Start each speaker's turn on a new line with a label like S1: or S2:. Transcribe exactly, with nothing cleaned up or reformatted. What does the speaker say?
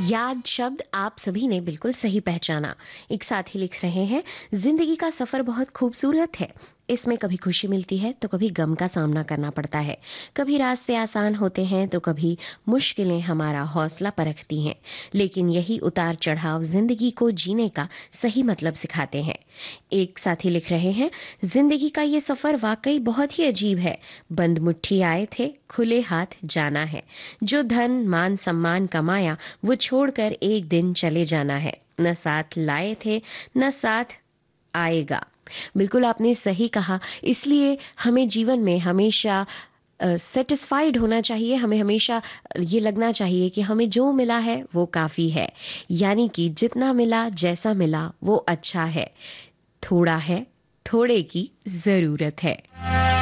S1: याद शब्द आप सभी ने बिल्कुल सही पहचाना। एक साथी लिख रहे हैं, जिंदगी का सफर बहुत खूबसूरत है। इसमें कभी खुशी मिलती है तो कभी गम का सामना करना पड़ता है। कभी रास्ते आसान होते हैं तो कभी मुश्किलें हमारा हौसला परखती हैं। लेकिन यही उतार चढ़ाव जिंदगी को जीने का सही मतलब सिखाते हैं। एक साथी लिख रहे हैं, जिंदगी का ये सफर वाकई बहुत ही अजीब है। बंद मुट्ठी आए थे, खुले हाथ जाना है। जो धन मान सम्मान कमाया वो छोड़कर एक दिन चले जाना है। न साथ लाए थे न साथ आएगा। बिल्कुल आपने सही कहा। इसलिए हमें जीवन में हमेशा सेटिस्फाइड होना चाहिए। हमें हमेशा ये लगना चाहिए कि हमें जो मिला है वो काफी है। यानी कि जितना मिला जैसा मिला वो अच्छा है। थोड़ा है, थोड़े की जरूरत है।